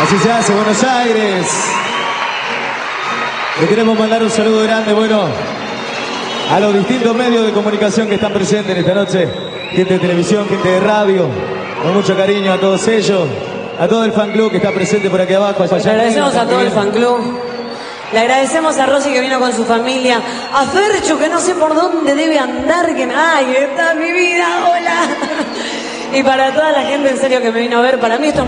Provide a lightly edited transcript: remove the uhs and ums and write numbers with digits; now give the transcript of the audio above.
Así se hace, Buenos Aires. Le queremos mandar un saludo grande, bueno, a los distintos medios de comunicación que están presentes en esta noche. Gente de televisión, gente de radio. Con mucho cariño a todos ellos. A todo el fan club que está presente por aquí abajo. Le agradecemos a todo el fan club. Le agradecemos a Rosy que vino con su familia. A Fercho que no sé por dónde debe andar. ¡Ay, está mi vida! ¡Hola! Y para toda la gente en serio que me vino a ver, para mí esto es